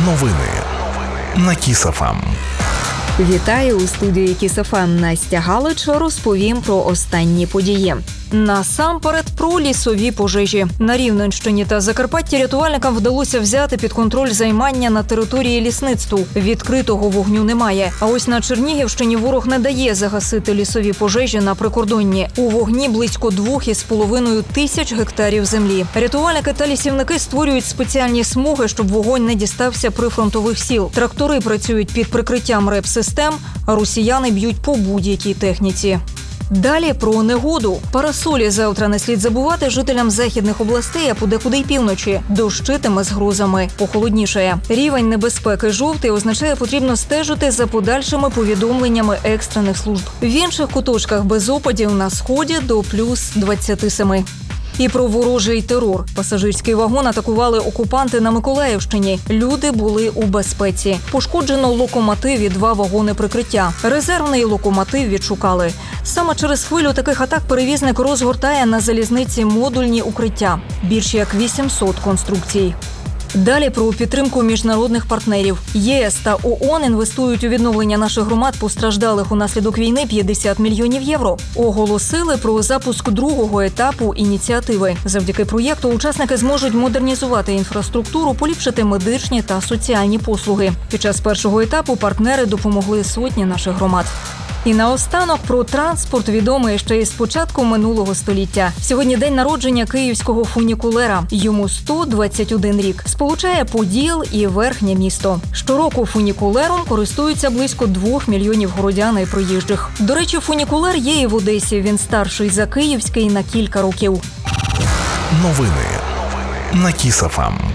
Новини на Кіс.ФМ. Вітаю у студії Кіс.ФМ. Настя Галич. Розповім про останні події. Насамперед про лісові пожежі. На Рівненщині та Закарпатті рятувальникам вдалося взяти під контроль займання на території лісництву. Відкритого вогню немає. А ось на Чернігівщині ворог не дає загасити лісові пожежі на прикордонні. У вогні близько 2,5 тисяч гектарів землі. Рятувальники та лісівники створюють спеціальні смуги, щоб вогонь не дістався прифронтових сіл. Трактори працюють під прикриттям РЕП-систем, а росіяни б'ють по будь-якій техніці. Далі про негоду. Парасолі завтра не слід забувати жителям західних областей, а подекуди й півночі. Дощитиме з грозами. Похолоднішає. Рівень небезпеки жовтий означає, потрібно стежити за подальшими повідомленнями екстрених служб. В інших куточках без опадів на сході до плюс 27. І про ворожий терор. Пасажирський вагон атакували окупанти на Миколаївщині. Люди були у безпеці. Пошкоджено локомотив і 2 вагони прикриття. Резервний локомотив відшукали. Саме через хвилю таких атак перевізник розгортає на залізниці модульні укриття. Більш як 800 конструкцій. Далі про підтримку міжнародних партнерів. ЄС та ООН інвестують у відновлення наших громад, постраждалих унаслідок війни, 50 мільйонів євро. Оголосили про запуск другого етапу ініціативи. Завдяки проєкту учасники зможуть модернізувати інфраструктуру, поліпшити медичні та соціальні послуги. Під час першого етапу партнери допомогли сотні наших громад. І наостанок про транспорт, відомий ще із початку минулого століття. Сьогодні день народження київського фунікулера. Йому 121 рік. Сполучає Поділ і верхнє місто. Щороку фунікулером користуються близько 2 мільйонів городян і приїжджих. До речі, фунікулер є і в Одесі. Він старший за київський на кілька років. Новини на Кіс.ФМ.